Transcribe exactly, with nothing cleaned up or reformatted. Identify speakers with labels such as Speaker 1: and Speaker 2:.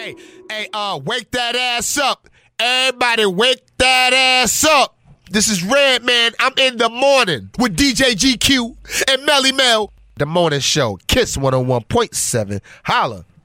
Speaker 1: Hey, hey, uh, wake that ass up. Everybody wake that ass up. This is Redman. I'm in the morning with D J G Q and Melly Mel. The Morning Show, Kiss one oh one point seven. Holla.